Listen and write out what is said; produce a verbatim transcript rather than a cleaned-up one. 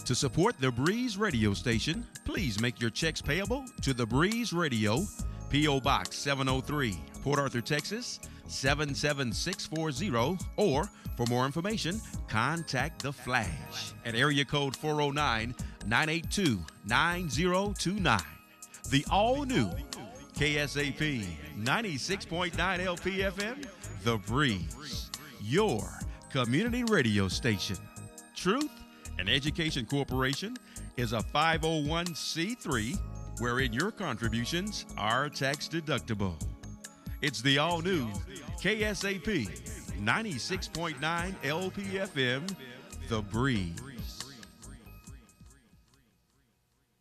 To support the Breeze radio station, please make your checks payable to the Breeze Radio, P O. Box seven oh three, Port Arthur, Texas seven seven six four zero, or for more information, contact The Flash at area code four oh nine, nine eight two, nine oh two nine. The all-new K S A P ninety-six point nine L P F M, The Breeze, your community radio station. Truth and Education Corporation is a five oh one c three wherein your contributions are tax deductible. It's the all-new K S A P ninety-six point nine L P F M, The Breeze.